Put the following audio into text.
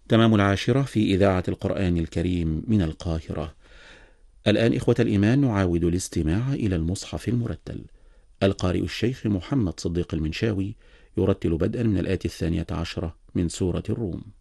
تمام 10 في إذاعة القرآن الكريم من القاهرة. الآن إخوة الإيمان نعاود الاستماع إلى المصحف المرتل. القارئ الشيخ محمد صديق المنشاوي يرتل بدءا من الآية 12 من سورة الروم.